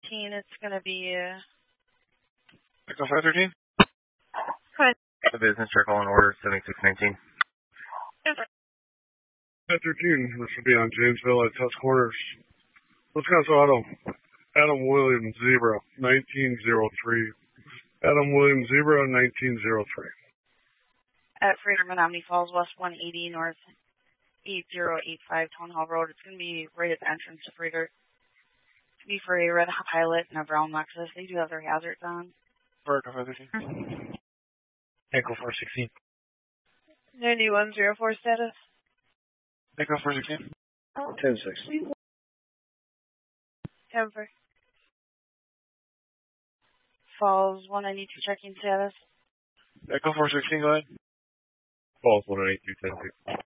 it's going to be... Echo 513? Hi. The business check on order 7619. 513, this will be on Janesville at Tusk Corners. Wisconsin Auto, Adam Williams, Zebra, 1903. Adam Williams, Zebra, 1903. At Freighter Menominee Falls, West 180 North 8085 Town Hall Road. It's going to be right at the entrance to Freighter. It's going to be for a red Pilot and a brown Lexus. They do have their hazards on. Echo 513. Echo 416. 9104 status. Echo 416. 10-6. 10 for Falls 192 checking status. Echo 416, go ahead. Falls 182, 10-6.